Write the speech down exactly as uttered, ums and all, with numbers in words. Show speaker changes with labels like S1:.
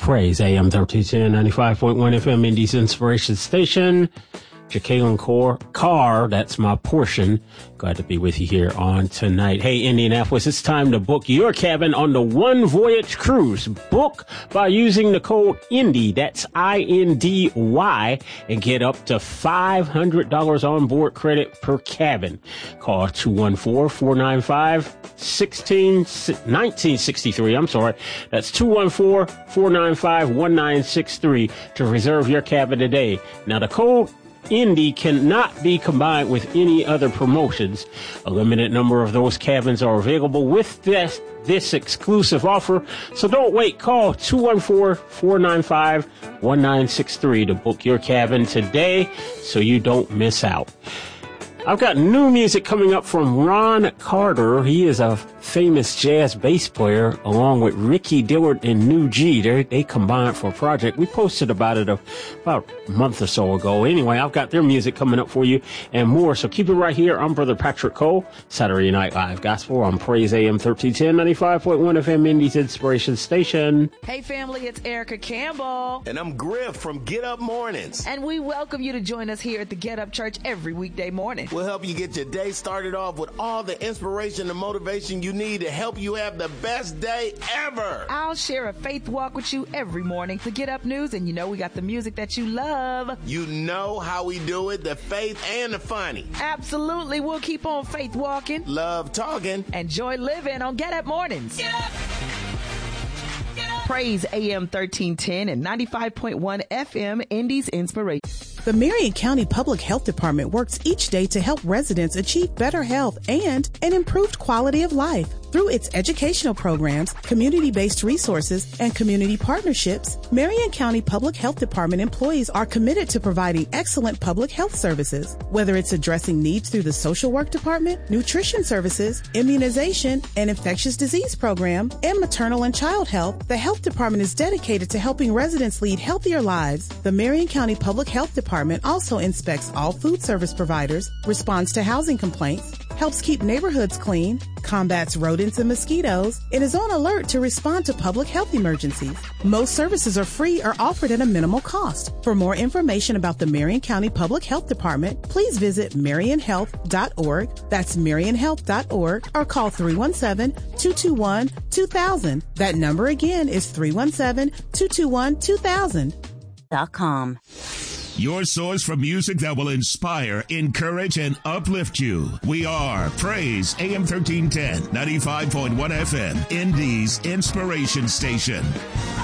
S1: Praise A M thirteen ten, ninety-five point one F M, Indies Inspiration Station. Jacqueline Carr, that's my portion. Glad to be with you here on tonight. Hey, Indianapolis, it's time to book your cabin on the One Voyage Cruise. Book by using the code INDY, that's I N D Y, and get up to five hundred dollars on board credit per cabin. Call two one four, four nine five, one six one nine six three. I'm sorry. That's two one four, four nine five, one nine six three to reserve your cabin today. Now, the code Indy cannot be combined with any other promotions. A limited number of those cabins are available with this, this exclusive offer. So don't wait. Call two one four, four nine five, one nine six three to book your cabin today so you don't miss out. I've got new music coming up from Ron Carter. He is a famous jazz bass player along with Ricky Dillard and New G. They're, they combined for a project. We posted about it a, about a month or so ago. Anyway, I've got their music coming up for you and more. So keep it right here. I'm Brother Patrick Cole, Saturday Night Live Gospel on Praise A M thirteen ten, ninety-five point one F M, Indies Inspiration Station.
S2: Hey family, it's Erica Campbell.
S3: And I'm Griff from Get Up Mornings.
S2: And we welcome you to join us here at the Get Up Church every weekday morning.
S3: We'll help you get your day started off with all the inspiration and motivation you need to help you have the best day ever.
S2: I'll share a faith walk with you every morning to Get Up News, and you know we got the music that you love.
S3: You know how we do it, the faith and the funny.
S2: Absolutely. We'll keep on faith walking,
S3: love talking,
S2: and joy living on Get Up Mornings. Get up! Get up! Praise A M thirteen ten and ninety-five point one F M, Indies Inspiration.
S4: The Marion County Public Health Department works each day to help residents achieve better health and an improved quality of life. Through its educational programs, community-based resources, and community partnerships, Marion County Public Health Department employees are committed to providing excellent public health services. Whether it's addressing needs through the social work department, nutrition services, immunization, and infectious disease program, and maternal and child health, the health department is dedicated to helping residents lead healthier lives. The Marion County Public Health Department also inspects all food service providers, responds to housing complaints, helps keep neighborhoods clean, combats rodents and mosquitoes, and is on alert to respond to public health emergencies. Most services are free or offered at a minimal cost. For more information about the Marion County Public Health Department, please visit marion health dot org. That's marion health dot org, or call three one seven, two two one, two thousand. That number again is three one seven, two two one, two thousand.
S5: Dot com.
S6: Your source for music that will inspire, encourage, and uplift you. We are Praise A M thirteen ten, ninety-five point one F M, Indies Inspiration Station.